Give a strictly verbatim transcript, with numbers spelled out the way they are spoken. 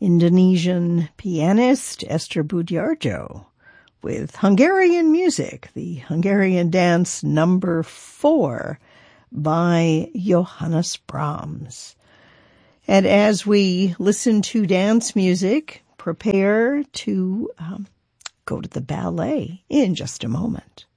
Indonesian pianist Esther Budjarjo with Hungarian music, the Hungarian dance number four by Johannes Brahms. And as we listen to dance music, prepare to um, go to the ballet in just a moment.